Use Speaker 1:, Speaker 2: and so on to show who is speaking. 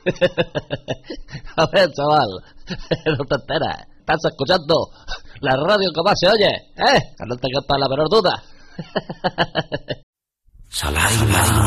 Speaker 1: A ver, chaval, no te enteras. Estás escuchando la radio que más se oye, ¿eh? Que no te quepa la menor duda.
Speaker 2: Salaima.